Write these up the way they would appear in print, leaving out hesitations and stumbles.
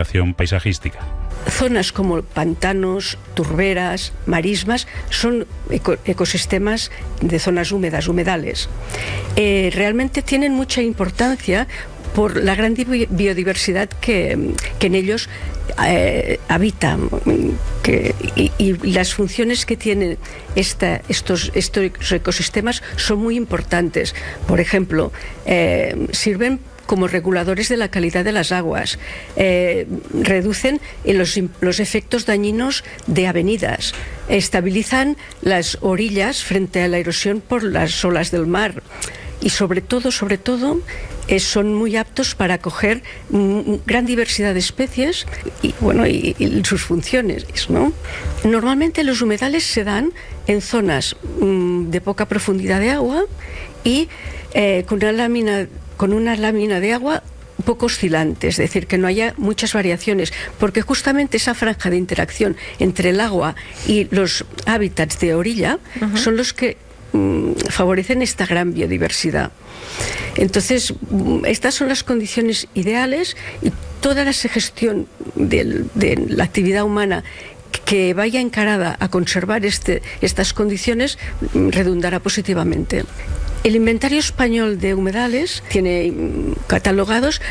vegetación paisajística. Zonas como pantanos, turberas, marismas son ecosistemas de zonas húmedas, humedales. Realmente tienen mucha importancia por la gran biodiversidad que en ellos habitan y las funciones que tienen estos ecosistemas son muy importantes. Por ejemplo, sirven como reguladores de la calidad de las aguas, reducen los efectos dañinos de avenidas, estabilizan las orillas frente a la erosión por las olas del mar y sobre todo son muy aptos para acoger gran diversidad de especies y sus funciones, ¿no? Normalmente los humedales se dan en zonas de poca profundidad de agua y con una lámina de agua un poco oscilante, es decir, que no haya muchas variaciones, porque justamente esa franja de interacción entre el agua y los hábitats de orilla son los que favorecen esta gran biodiversidad. Entonces, estas son las condiciones ideales y toda la gestión de la actividad humana que vaya encarada a conservar estas condiciones redundará positivamente. El Inventario Español de Humedales tiene catalogados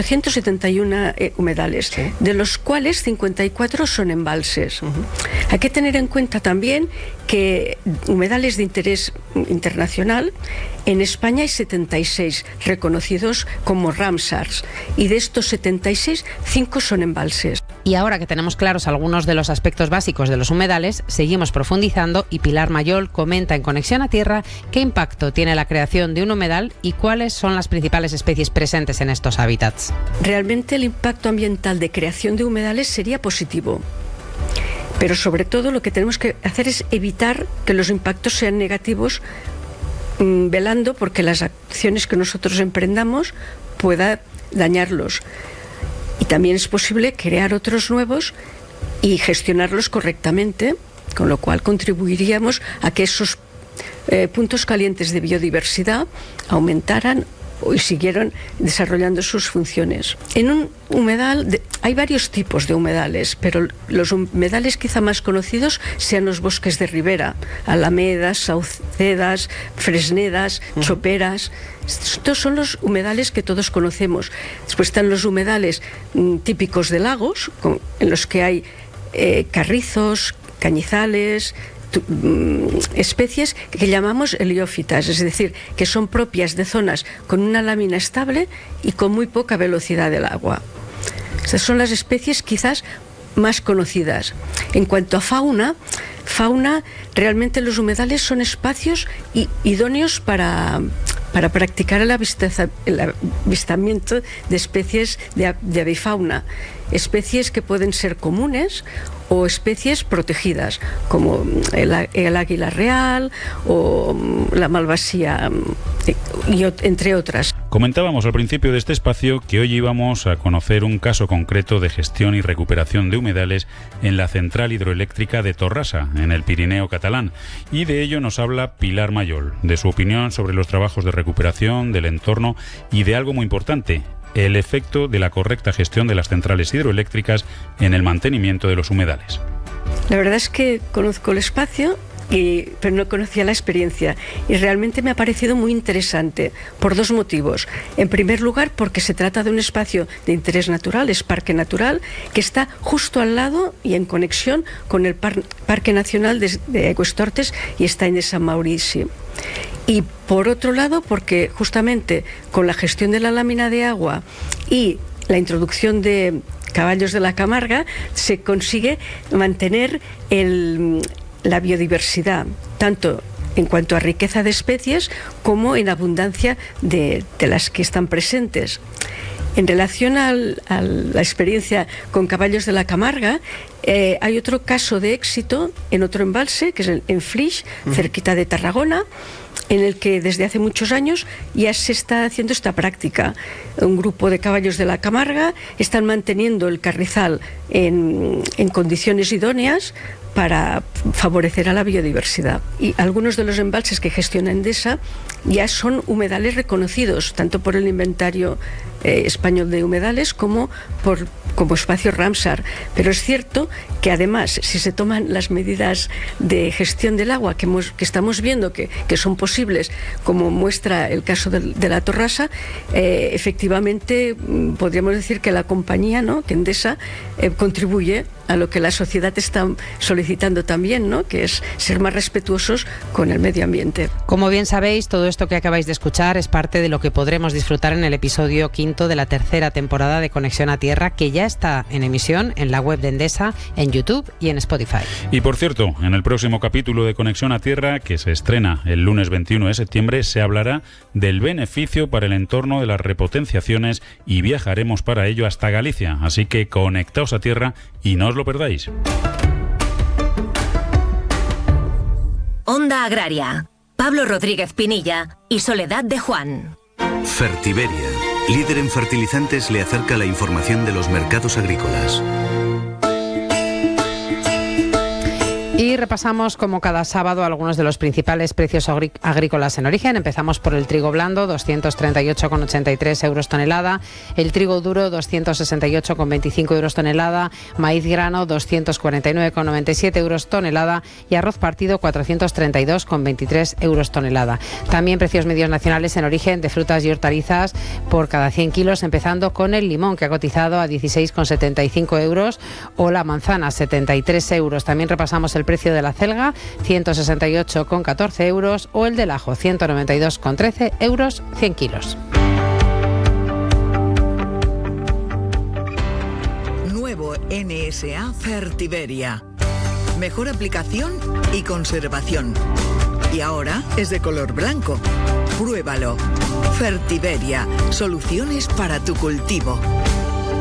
871 humedales, ¿sí?, de los cuales 54 son embalses. Hay que tener en cuenta también que humedales de interés internacional, en España hay 76 reconocidos como Ramsars, y de estos 76, 5 son embalses. Y ahora que tenemos claros algunos de los aspectos básicos de los humedales, seguimos profundizando y Pilar Mayol comenta en Conexión a Tierra qué impacto tiene la creación de un humedal y cuáles son las principales especies presentes en estos hábitats. Realmente el impacto ambiental de creación de humedales sería positivo, pero sobre todo lo que tenemos que hacer es evitar que los impactos sean negativos, velando porque las acciones que nosotros emprendamos pueda dañarlos. Y también es posible crear otros nuevos y gestionarlos correctamente, con lo cual contribuiríamos a que esos puntos calientes de biodiversidad aumentaran y siguieron desarrollando sus funciones. En un humedal hay varios tipos de humedales, pero los humedales quizá más conocidos sean los bosques de ribera, alamedas, saucedas, fresnedas, choperas. Estos son los humedales que todos conocemos. Después están los humedales típicos de lagos, en los que hay carrizos, cañizales, especies que llamamos heliófitas, es decir, que son propias de zonas con una lámina estable y con muy poca velocidad del agua. Estas son las especies quizás más conocidas. En cuanto a fauna, realmente los humedales son espacios idóneos para practicar el avistamiento de especies de avifauna, especies que pueden ser comunes o especies protegidas, como el águila real o la malvasía, entre otras. Comentábamos al principio de este espacio que hoy íbamos a conocer un caso concreto de gestión y recuperación de humedales en la central hidroeléctrica de Torrasa, en el Pirineo catalán, y de ello nos habla Pilar Mayol, de su opinión sobre los trabajos de recuperación del entorno y de algo muy importante, el efecto de la correcta gestión de las centrales hidroeléctricas en el mantenimiento de los humedales. La verdad es que conozco el espacio, pero no conocía la experiencia, y realmente me ha parecido muy interesante por dos motivos. En primer lugar, porque se trata de un espacio de interés natural, es parque natural, que está justo al lado y en conexión con el Parque Nacional de Aigüestortes y Estany de Sant Maurici. Y por otro lado, porque justamente con la gestión de la lámina de agua y la introducción de caballos de la Camarga se consigue mantener la biodiversidad, tanto en cuanto a riqueza de especies como en abundancia de las que están presentes. En relación a la experiencia con caballos de la Camarga, hay otro caso de éxito en otro embalse, que es en Flix, cerquita de Tarragona, en el que desde hace muchos años ya se está haciendo esta práctica. Un grupo de caballos de la Camarga están manteniendo el carrizal en condiciones idóneas para favorecer a la biodiversidad. Y algunos de los embalses que gestiona Endesa ya son humedales reconocidos, tanto por el Inventario Español de Humedales como por como espacio Ramsar, pero es cierto que además, si se toman las medidas de gestión del agua que estamos viendo que son posibles, como muestra el caso de la Torrasa, efectivamente podríamos decir que la compañía, ¿no?, que Endesa, contribuye a lo que la sociedad está solicitando también, ¿no?, que es ser más respetuosos con el medio ambiente. Como bien sabéis, todo esto que acabáis de escuchar es parte de lo que podremos disfrutar en el episodio 5 de la tercera temporada de Conexión a Tierra, que ya está en emisión en la web de Endesa, en YouTube y en Spotify. Y por cierto, en el próximo capítulo de Conexión a Tierra, que se estrena el lunes 21 de septiembre, se hablará del beneficio para el entorno de las repotenciaciones y viajaremos para ello hasta Galicia. Así que conectaos a tierra y no os lo perdáis. Onda Agraria, Pablo Rodríguez Pinilla y Soledad de Juan. Fertiberia, líder en fertilizantes, le acerca la información de los mercados agrícolas. Y repasamos, como cada sábado, algunos de los principales precios agrícolas en origen. Empezamos por el trigo blando, 238,83 euros tonelada. El trigo duro, 268,25 euros tonelada. Maíz grano, 249,97 euros tonelada. Y arroz partido, 432,23 euros tonelada. También precios medios nacionales en origen de frutas y hortalizas por cada 100 kilos, empezando con el limón, que ha cotizado a 16,75 euros, o la manzana, 73 euros. También repasamos el precio de la celga, 168,14 euros, o el del ajo, 192,13 euros 100 kilos. Nuevo NSA Fertiberia. Mejor aplicación y conservación. Y ahora es de color blanco. Pruébalo. Fertiberia. Soluciones para tu cultivo.